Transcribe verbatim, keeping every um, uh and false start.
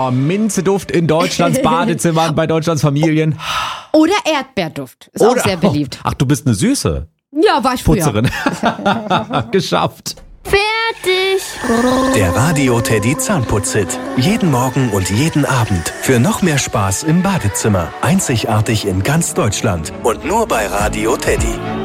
Oh, Minzeduft in Deutschlands Badezimmern, bei Deutschlands Familien. Oder Erdbeerduft. Ist Oder, auch sehr beliebt. Ach, du bist eine Süße Ja, war ich früher. Putzerin. Geschafft. Fertig. Der Radio Teddy Zahnputz-Hit. Jeden Morgen und jeden Abend. Für noch mehr Spaß im Badezimmer. Einzigartig in ganz Deutschland. Und nur bei Radio Teddy.